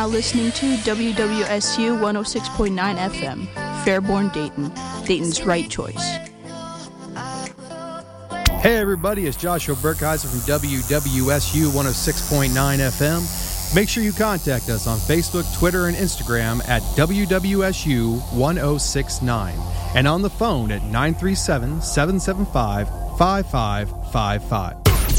now listening to WWSU 106.9 FM, Fairborn, Dayton. Dayton's right choice. Hey everybody, it's Joshua Burkheiser from WWSU 106.9 FM. Make sure you contact us on Facebook, Twitter, and Instagram at WWSU 1069 and on the phone at 937-775-5555.